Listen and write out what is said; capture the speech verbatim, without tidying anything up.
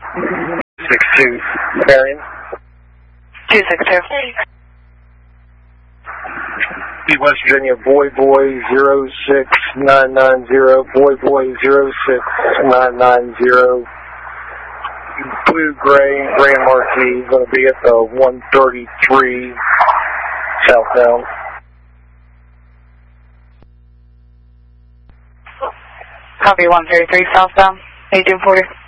six two, Marion. two six two. West Virginia, Boy Boy zero six nine nine zero, Boy Boy zero six nine nine zero. Blue Gray, Grand Marquis, going to be at the one thirty-three southbound. Copy one thirty-three southbound, eighteen forty.